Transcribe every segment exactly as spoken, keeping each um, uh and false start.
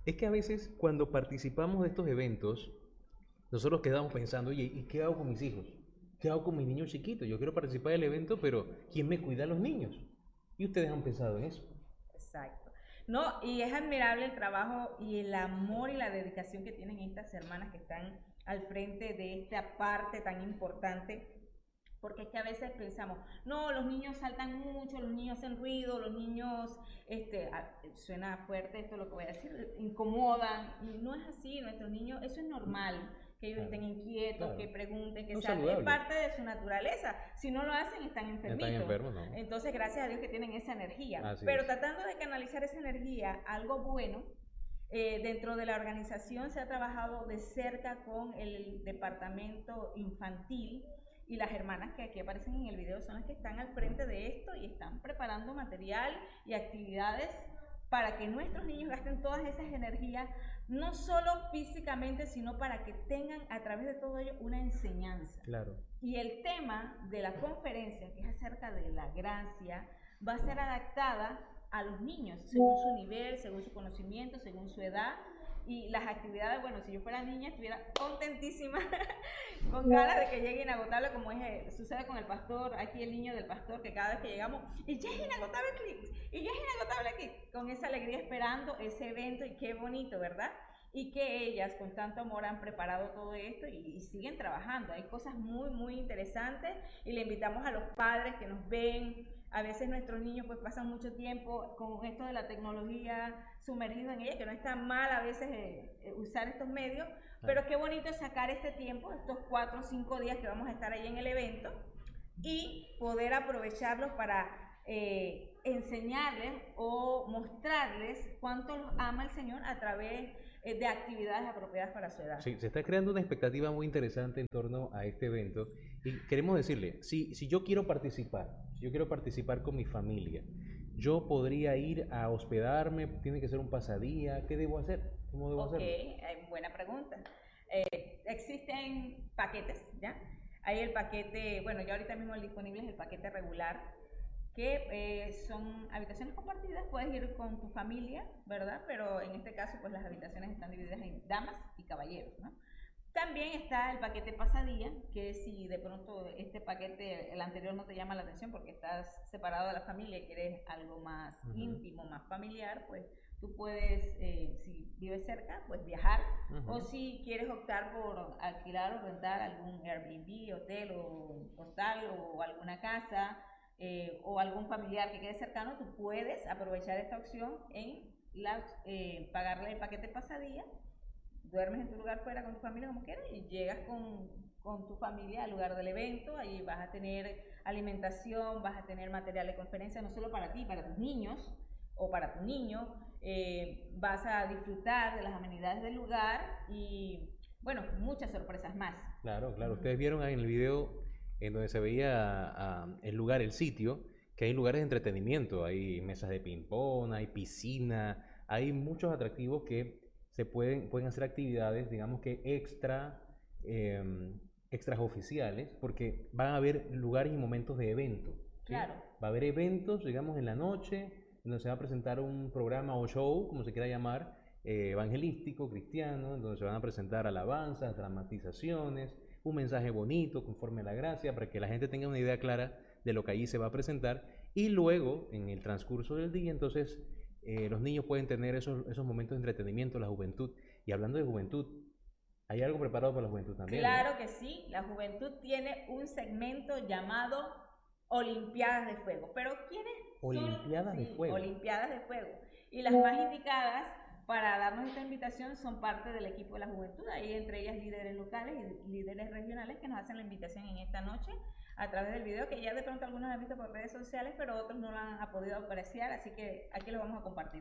Es que a veces cuando participamos de estos eventos, nosotros quedamos pensando, oye, ¿y qué hago con mis hijos? ¿Qué hago con mis niños chiquitos? Yo quiero participar del evento, pero ¿quién me cuida a los niños? ¿Y ustedes han pensado en eso? Exacto. No, y es admirable el trabajo y el amor y la dedicación que tienen estas hermanas que están al frente de esta parte tan importante. Porque es que a veces pensamos, no, los niños saltan mucho, los niños hacen ruido, los niños, este, suena fuerte esto lo que voy a decir, incomodan. Y no es así, nuestros niños, eso es normal, que ellos claro. estén inquietos, claro. que pregunten, que salten, es parte de su naturaleza. Si no lo hacen, están enfermitos. Están enfermos, ¿no? Entonces, gracias a Dios que tienen esa energía. Así Pero es. tratando de canalizar esa energía, algo bueno, eh, dentro de la organización se ha trabajado de cerca con el departamento infantil. Y las hermanas que aquí aparecen en el video son las que están al frente de esto y están preparando material y actividades para que nuestros niños gasten todas esas energías, no solo físicamente, sino para que tengan a través de todo ello una enseñanza. Claro. Y el tema de la conferencia, que es acerca de la gracia, va a ser adaptada a los niños, según su nivel, según su conocimiento, según su edad. Y las actividades, bueno, si yo fuera niña estuviera contentísima, con ganas de que llegue Inagotable, como es, sucede con el pastor, aquí el niño del pastor, que cada vez que llegamos, y ya es Inagotable Clips, y ya es Inagotable aquí, con esa alegría esperando ese evento, y qué bonito, ¿verdad? Y que ellas con tanto amor han preparado todo esto y, y siguen trabajando. Hay cosas muy, muy interesantes y le invitamos a los padres que nos ven. A veces nuestros niños pues pasan mucho tiempo con esto de la tecnología sumergidos en ella, que no está mal a veces eh, eh, usar estos medios, pero qué bonito es sacar este tiempo, estos cuatro o cinco días que vamos a estar ahí en el evento y poder aprovecharlos para eh, enseñarles o mostrarles cuánto los ama el Señor a través de actividades apropiadas para su edad. Sí, se está creando una expectativa muy interesante en torno a este evento y queremos decirle, si, si yo quiero participar, si yo quiero participar con mi familia, yo podría ir a hospedarme, tiene que ser un pasadía, ¿qué debo hacer? ¿Cómo debo hacerlo? Ok, eh, buena pregunta. Eh, existen paquetes, ¿ya? Hay el paquete, bueno, ya ahorita mismo el disponible es el paquete regular, que eh, son habitaciones compartidas, puedes ir con tu familia, ¿verdad? Pero en este caso, pues las habitaciones están divididas en damas y caballeros, ¿no? También está el paquete pasadía, que si de pronto este paquete, el anterior no te llama la atención porque estás separado de la familia y quieres algo más uh-huh. íntimo, más familiar, pues tú puedes, eh, si vives cerca, pues viajar, uh-huh. o si quieres optar por alquilar o rentar algún Airbnb, hotel o hostal o alguna casa, Eh, o algún familiar que quede cercano, tú puedes aprovechar esta opción en la, eh, pagarle el paquete pasadía, duermes en tu lugar fuera con tu familia como quieras y llegas con, con tu familia al lugar del evento. Ahí vas a tener alimentación, vas a tener material de conferencia no solo para ti, para tus niños o para tu niño, eh, vas a disfrutar de las amenidades del lugar y bueno, muchas sorpresas más. Claro, claro, mm. Ustedes vieron ahí en el video en donde se veía uh, el lugar, el sitio, que hay lugares de entretenimiento, hay mesas de ping-pong, hay piscina, hay muchos atractivos que se pueden, pueden hacer actividades, digamos que extra, eh, extras oficiales, porque van a haber lugares y momentos de evento. ¿Sí? Claro. Va a haber eventos, digamos, en la noche, donde se va a presentar un programa o show, como se quiera llamar, eh, evangelístico, cristiano, donde se van a presentar alabanzas, dramatizaciones, un mensaje bonito conforme a la gracia para que la gente tenga una idea clara de lo que allí se va a presentar y luego en el transcurso del día entonces eh, los niños pueden tener esos, esos momentos de entretenimiento, la juventud. Y hablando de juventud, ¿hay algo preparado para la juventud también? Claro, ¿no? Que sí, la juventud tiene un segmento llamado Olimpiadas de Fuego, pero ¿quiénes Olimpiadas son? de Sí, Fuego. Olimpiadas de Fuego. Y las más indicadas para darnos esta invitación son parte del equipo de la juventud, hay entre ellas líderes locales y líderes regionales que nos hacen la invitación en esta noche a través del video que ya de pronto algunos han visto por redes sociales, pero otros no lo han podido apreciar, así que aquí lo vamos a compartir.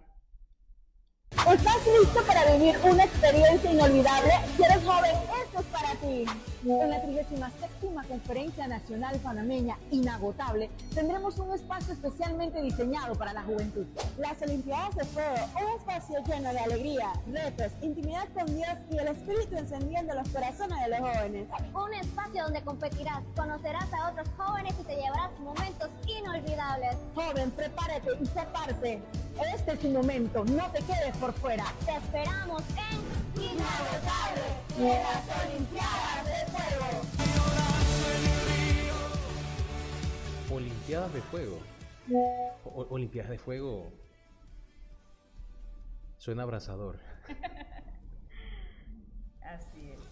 ¿Estás listo para vivir una experiencia inolvidable? Si eres joven, esto es para ti. En la trigésima séptima Conferencia Nacional Panameña Inagotable tendremos un espacio especialmente diseñado para la juventud. Las Olimpiadas de Fuego, un espacio lleno de alegría, retos, intimidad con Dios y el Espíritu encendiendo los corazones de los jóvenes. Un espacio donde competirás, conocerás a otros jóvenes y te llevarás momentos inolvidables. Joven, prepárate y sé parte. Este es tu momento, no te quedes por fuera. Te esperamos en Inagotable de las Olimpiadas de Fuego. Olimpiadas de Fuego. O- Olimpiadas de Fuego. Suena abrasador. Así es.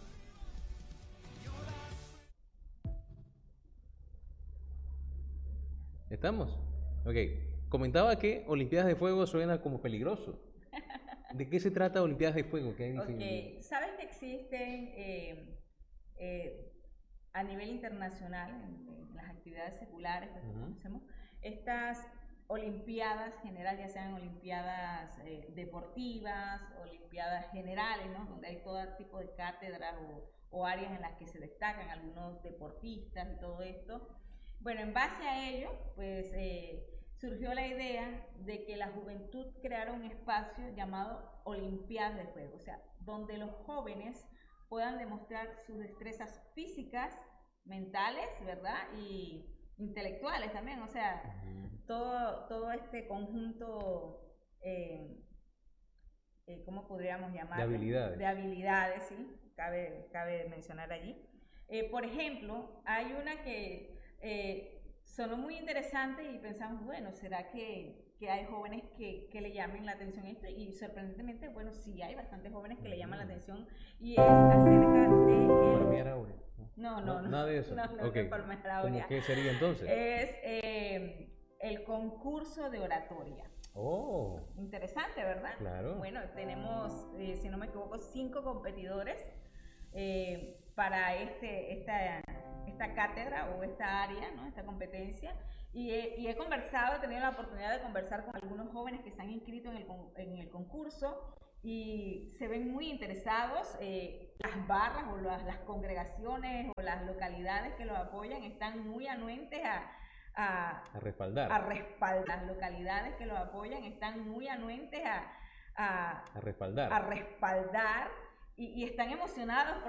¿Estamos? Ok. Comentaba que Olimpiadas de Fuego suena como peligroso. ¿De qué se trata Olimpiadas de Fuego? ¿Qué hay Ok, ¿sabes que existen eh, eh, a nivel internacional, en, en las actividades seculares que Ujú. conocemos, estas olimpiadas generales, ya sean olimpiadas eh, deportivas, olimpiadas generales, ¿no? Donde hay todo tipo de cátedras o, o áreas en las que se destacan algunos deportistas y todo esto? Bueno, en base a ello, pues eh, surgió la idea de que la juventud creara un espacio llamado Olimpiadas de Fuego, o sea, donde los jóvenes puedan demostrar sus destrezas físicas, mentales, ¿verdad? Y intelectuales también, o sea, Ujú. todo, todo este conjunto, eh, eh, ¿cómo podríamos llamarlo? De habilidades. De habilidades, sí, cabe, cabe mencionar allí. Eh, por ejemplo, hay una que eh, sonó muy interesante y pensamos, bueno, ¿será que, que hay jóvenes que, que le llamen la atención esto? Y sorprendentemente, bueno, sí hay bastantes jóvenes que le llaman la Ujú. atención y es acerca de... Palmear áurea. No, no, no. Nada de eso. No, no, Ok. no es palmear áurea. ¿Cómo qué sería entonces? Es eh, el concurso de oratoria. Oh, Interesante, ¿verdad? Claro. Bueno, tenemos, eh, si no me equivoco, cinco competidores eh, para este, esta, esta cátedra o esta área, ¿no? Esta competencia. Y he, y he conversado, he tenido la oportunidad de conversar con algunos jóvenes que se han inscrito en el, con- en el concurso y se ven muy interesados. Eh, las barras o las, las congregaciones o las localidades que los apoyan están muy anuentes a, a, a respaldar. a respaldar. Las localidades que los apoyan están muy anuentes a, a, A respaldar. a respaldar y, y están emocionados